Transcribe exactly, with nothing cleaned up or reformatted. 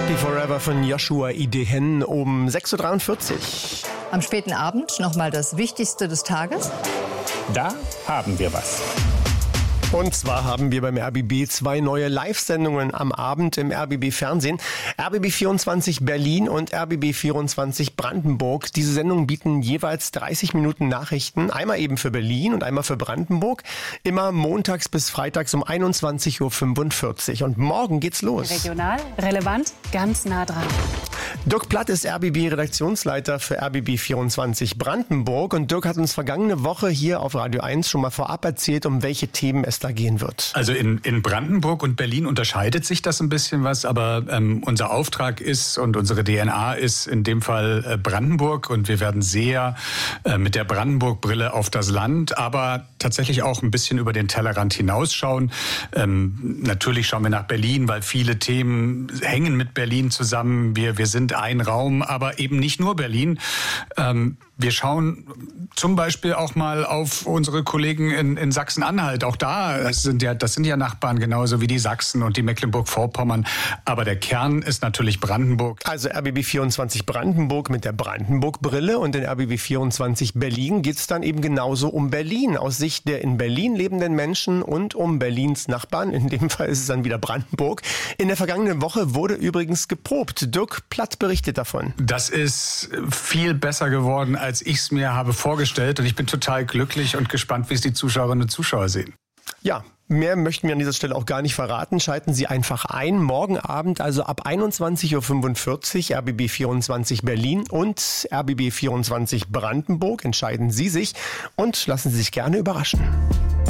Happy Forever von Joshua Idehen um sechs Uhr dreiundvierzig. Am späten Abend nochmal das Wichtigste des Tages. Da haben wir was. Und zwar haben wir beim R B B zwei neue Live-Sendungen am Abend im R B B Fernsehen. R B B vierundzwanzig Berlin und R B B vierundzwanzig Brandenburg. Diese Sendungen bieten jeweils dreißig Minuten Nachrichten. Einmal eben für Berlin und einmal für Brandenburg. Immer montags bis freitags um einundzwanzig Uhr fünfundvierzig. Und morgen geht's los. Regional, relevant, ganz nah dran. Dirk Platt ist R B B-Redaktionsleiter für R B B vierundzwanzig Brandenburg. Und Dirk hat uns vergangene Woche hier auf Radio eins schon mal vorab erzählt, um welche Themen es da gehen wird. Also in, in Brandenburg und Berlin unterscheidet sich das ein bisschen was, aber ähm, unser Auftrag ist und unsere D N A ist in dem Fall äh, Brandenburg, und wir werden sehr äh, mit der Brandenburg-Brille auf das Land, aber tatsächlich auch ein bisschen über den Tellerrand hinausschauen. Ähm, natürlich schauen wir nach Berlin, weil viele Themen hängen mit Berlin zusammen. Wir, wir sind ein Raum, aber eben nicht nur Berlin. Ähm, Wir schauen zum Beispiel auch mal auf unsere Kollegen in, in Sachsen-Anhalt. Auch da das sind ja, das sind ja Nachbarn genauso wie die Sachsen und die Mecklenburg-Vorpommern. Aber der Kern ist natürlich Brandenburg. Also R B B vierundzwanzig Brandenburg mit der Brandenburg-Brille, und in R B B vierundzwanzig Berlin geht es dann eben genauso um Berlin aus Sicht der in Berlin lebenden Menschen und um Berlins Nachbarn. In dem Fall ist es dann wieder Brandenburg. In der vergangenen Woche wurde übrigens geprobt. Dirk Platt berichtet davon. Das ist viel besser geworden, als ich es mir habe vorgestellt. Und ich bin total glücklich und gespannt, wie es die Zuschauerinnen und Zuschauer sehen. Ja, mehr möchten wir an dieser Stelle auch gar nicht verraten. Schalten Sie einfach ein. Morgen Abend, also ab einundzwanzig Uhr fünfundvierzig, R B B vierundzwanzig Berlin und R B B vierundzwanzig Brandenburg. Entscheiden Sie sich und lassen Sie sich gerne überraschen.